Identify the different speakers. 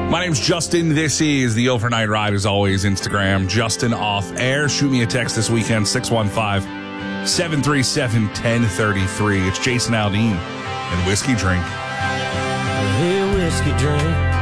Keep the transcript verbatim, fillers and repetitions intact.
Speaker 1: My name's Justin. This is the Overnight Ride, as always, Instagram, Justin Off Air. Shoot me a text this weekend, six one five, seven three seven, one zero three three. It's Jason Aldean and Whiskey Drink.
Speaker 2: Hey, whiskey drink.